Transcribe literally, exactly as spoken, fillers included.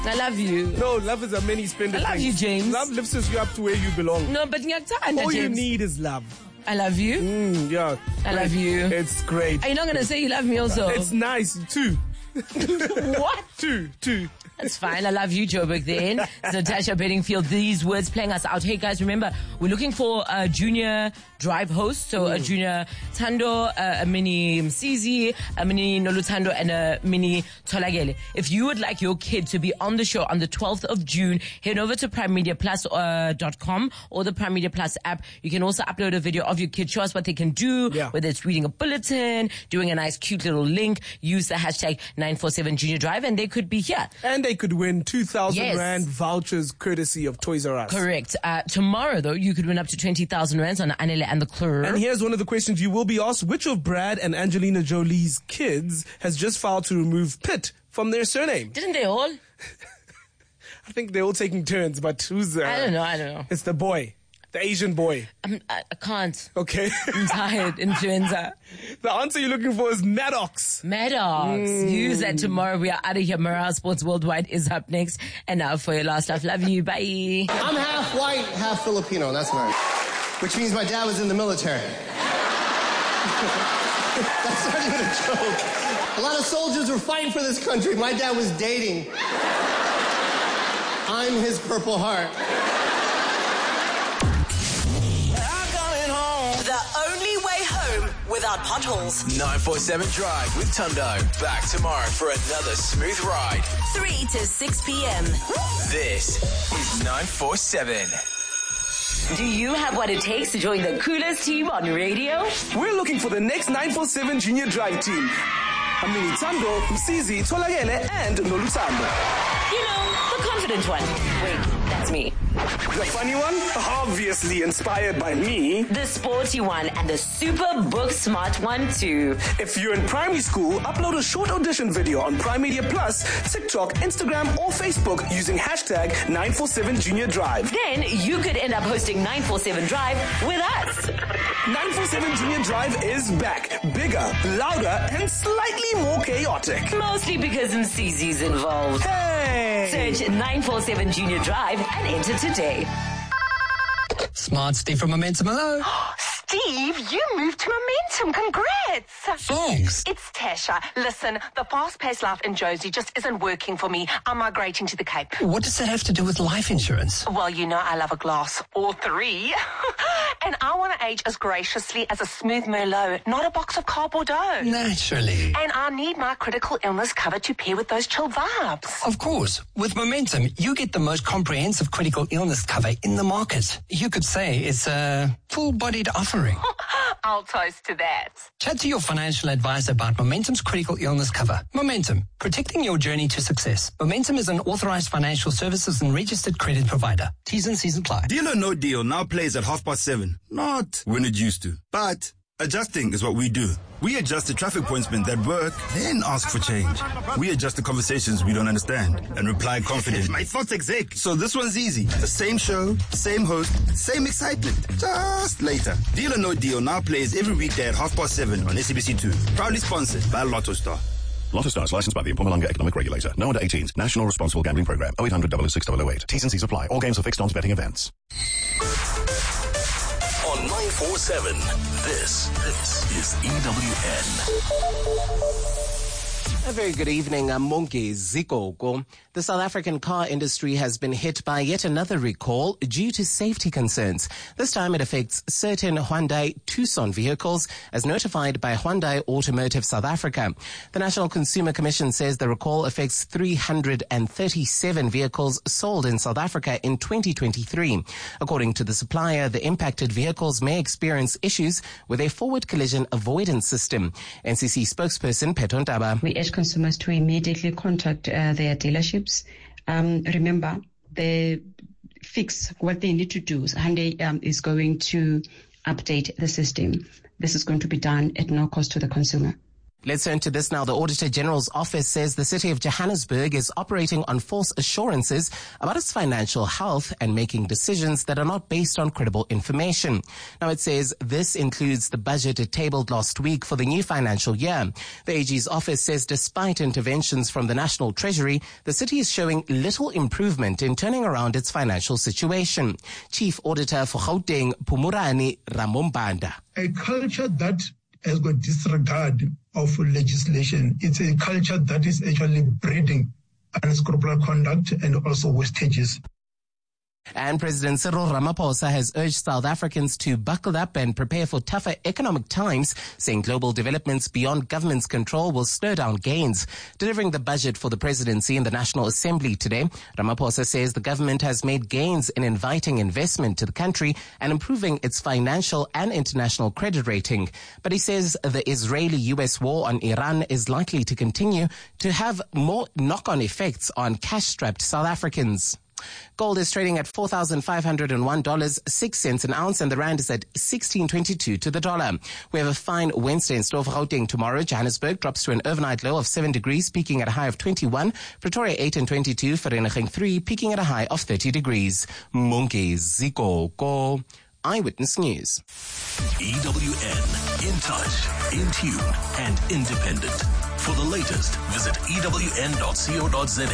I love you. No, love is a many spender. I love things. you, James. Love lifts you up to where you belong. No, but ngiyakuthanda, All you James. need is love. I love you. Mm, yeah. I love you. It's great. Are you not going to say you love me also? It's nice, too. What? Two, two. That's fine. I love you, Joburg then. It's Natasha Bedingfield. These words playing us out. Hey, guys, remember, we're looking for a junior drive host. So mm. a junior Tando, uh, a mini Msizi, a mini Nolutando, and a mini Tolagele. If you would like your kid to be on the show on the twelfth of June, head over to prime media plus dot com or the Prime Media Plus app. You can also upload a video of your kid. Show us what they can do, yeah. whether it's reading a bulletin, doing a nice, cute little link. Use the hashtag nine four seven junior drive, and they could be here. And they could win two thousand yes. rand vouchers courtesy of Toys R Us. Correct. Uh, tomorrow, though, you could win up to twenty thousand rands on Anele and the Clur. And here's one of the questions you will be asked. Which of Brad and Angelina Jolie's kids has just filed to remove Pitt from their surname? Didn't they all? I think they're all taking turns, but who's... Uh, I don't know, I don't know. It's the boy. The Asian boy. I'm, I, I can't. Okay. I'm tired. Influenza. The answer you're looking for is Maddox. Maddox. Mm. Use that tomorrow. We are out of here. Morale Sports Worldwide is up next. And now for your last laugh. Love you. Bye. I'm half white, half Filipino. That's right. Which means my dad was in the military. That's not even a joke. A lot of soldiers were fighting for this country. My dad was dating. I'm his Purple Heart. The only way home without potholes. nine four seven Drive with Tundo. Back tomorrow for another smooth ride. three to six p.m. This is nine four seven. Do you have what it takes to join the coolest team on radio? We're looking for the next nine four seven Junior Drive team. Amini Tando, Msizi, Tolagele, and Nolutando. You know, the confident one. Wait, that's me. The funny one? Obviously inspired by me. The sporty one and the super book smart one too. If you're in primary school, upload a short audition video on Prime Media Plus, TikTok, Instagram, or Facebook using hashtag nine four seven Junior Drive. Then you could end up hosting nine four seven Drive with us. nine four seven Junior Drive is back. Bigger, louder, and slightly more chaotic. Mostly because Msizi's involved. Hey! Search nine four seven Junior Drive and enter today. Smart Steve from Momentum. Hello. Steve, you moved to Momentum. Congrats. Thanks. It's Tasha. Listen, the fast-paced life in Josie just isn't working for me. I'm migrating to the Cape. What does that have to do with life insurance? Well, you know I love a glass or three. And I want to age as graciously as a smooth Merlot, not a box of Car Bordeaux. Naturally. And I need my critical illness cover to pair with those chill vibes. Of course. With Momentum, you get the most comprehensive critical illness cover in the market. You could say it's a full-bodied offering. I'll toast to that. Chat to your financial advisor about Momentum's critical illness cover. Momentum, protecting your journey to success. Momentum is an authorized financial services and registered credit provider. T's and C's apply. Deal or No Deal now plays at half past seven. Not when it used to. But adjusting is what we do. We adjust the traffic pointsmen that work, then ask for change. We adjust the conversations we don't understand and reply confidently. My thoughts exec. So this one's easy. The same show, same host, same excitement. Just later. Deal or No Deal now plays every weekday at half past seven on S A B C two. Proudly sponsored by Lotto Star. Lotto Star is licensed by the Mpumalanga Economic Regulator. No under eighteens. National Responsible Gambling Program. oh eight hundred, double oh six, double oh eight. T's and C's apply. All games are fixed odds betting events. On nine four seven, this, this is E W N. A very good evening. I'm Monke Zikoko. The South African car industry has been hit by yet another recall due to safety concerns. This time it affects certain Hyundai Tucson vehicles as notified by Hyundai Automotive South Africa. The National Consumer Commission says the recall affects three hundred thirty-seven vehicles sold in South Africa in twenty twenty-three. According to the supplier, the impacted vehicles may experience issues with their forward collision avoidance system. N C C spokesperson Petro Ntaba. We urge consumers to immediately contact uh, their dealerships. Um, remember, they fix what they need to do. Hyundai um, is going to update the system. This is going to be done at no cost to the consumer. Let's turn to this now. The Auditor General's office says the city of Johannesburg is operating on false assurances about its financial health and making decisions that are not based on credible information. Now, it says this includes the budget it tabled last week for the new financial year. The A G's office says despite interventions from the National Treasury, the city is showing little improvement in turning around its financial situation. Chief Auditor for Gauteng, Phumurani Ramombanda. A culture that has got disregard of legislation. It's a culture that is actually breeding unscrupulous conduct and also wastages. And President Cyril Ramaphosa has urged South Africans to buckle up and prepare for tougher economic times, saying global developments beyond government's control will slow down gains. Delivering the budget for the presidency in the National Assembly today, Ramaphosa says the government has made gains in inviting investment to the country and improving its financial and international credit rating. But he says the Israeli-U S war on Iran is likely to continue to have more knock-on effects on cash-strapped South Africans. Gold is trading at four thousand five hundred one dollars and six cents an ounce, and the rand is at sixteen twenty-two to the dollar. We have a fine Wednesday in store for Gauteng tomorrow. Johannesburg drops to an overnight low of seven degrees, peaking at a high of twenty-one. Pretoria eight and twenty-two. Vereeniging three, peaking at a high of thirty degrees. Monke Zikoko, Eyewitness News. E W N, in touch, in tune, and independent. For the latest, visit E W N dot co dot za.